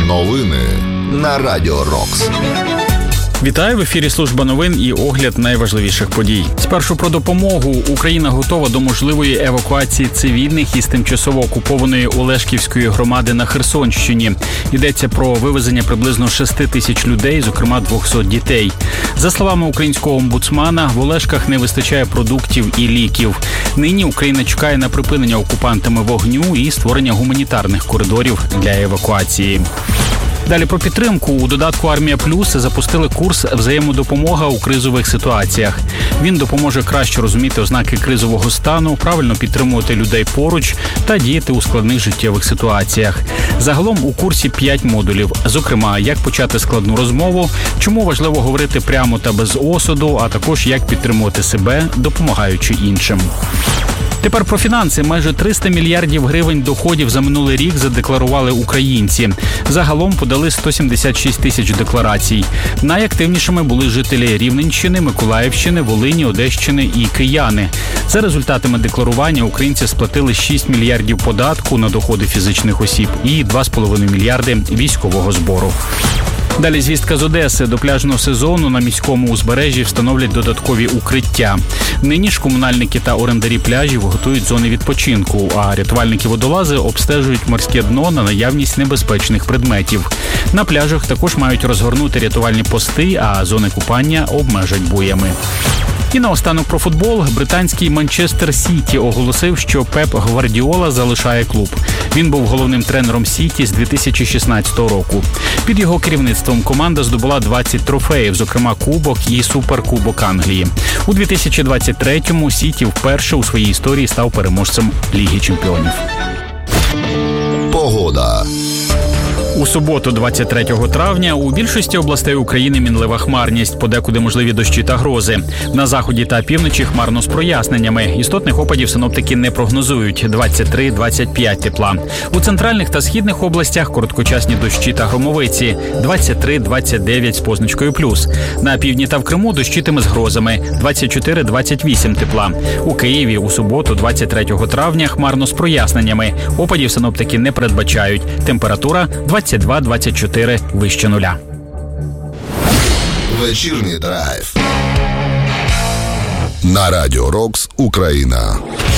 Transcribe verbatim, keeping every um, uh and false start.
Новини на Радіо Рокс. Вітаю, в ефірі служба новин і огляд найважливіших подій. Спершу про допомогу. Україна готова до можливої евакуації цивільних із тимчасово окупованої Олешківської громади на Херсонщині. Йдеться про вивезення приблизно шести тисяч людей, зокрема двісті дітей. За словами українського омбудсмана, в Олешках не вистачає продуктів і ліків. Нині Україна чекає на припинення окупантами вогню і створення гуманітарних коридорів для евакуації. Далі про підтримку. У додатку «Армія Плюс» запустили курс «Взаємодопомога у кризових ситуаціях». Він допоможе краще розуміти ознаки кризового стану, правильно підтримувати людей поруч та діяти у складних життєвих ситуаціях. Загалом у курсі п'ять модулів. Зокрема, як почати складну розмову, чому важливо говорити прямо та без осуду, а також як підтримувати себе, допомагаючи іншим. Тепер про фінанси. Майже триста мільярдів гривень доходів за минулий рік задекларували українці. Загалом подали сто сімдесят шість тисяч декларацій. Найактивнішими були жителі Рівненщини, Миколаївщини, Волині, Одещини і кияни. За результатами декларування українці сплатили шість мільярдів податку на доходи фізичних осіб і два з половиною мільярди військового збору. Далі звістка з Одеси. До пляжного сезону на міському узбережжі встановлять додаткові укриття. Нині ж комунальники та орендарі пляжів готують зони відпочинку, а рятувальники-водолази обстежують морське дно на наявність небезпечних предметів. На пляжах також мають розгорнути рятувальні пости, а зони купання обмежать буями. І наостанок про футбол. Британський Манчестер Сіті оголосив, що Пеп Гвардіола залишає клуб. Він був головним тренером Сіті з дві тисячі шістнадцятого року. Під його керівництвом команда здобула двадцять трофеїв, зокрема Кубок і Суперкубок Англії. У дві тисячі двадцять третьому Сіті вперше у своїй історії став переможцем Ліги чемпіонів. Погода. У суботу, двадцять третього травня, у більшості областей України мінлива хмарність, подекуди можливі дощі та грози. На заході та півночі хмарно з проясненнями. Істотних опадів синоптики не прогнозують – двадцять три - двадцять п'ять тепла. У центральних та східних областях короткочасні дощі та громовиці – двадцять три - двадцять дев'ять з позначкою плюс. На півдні та в Криму дощитиме з грозами – двадцять чотири - двадцять вісім тепла. У Києві у суботу, двадцять третього травня, хмарно з проясненнями. Опадів синоптики не передбачають. Температура – двадцять два - двадцять чотири вище нуля. Вечірній драйв на Радіо Рокс Україна.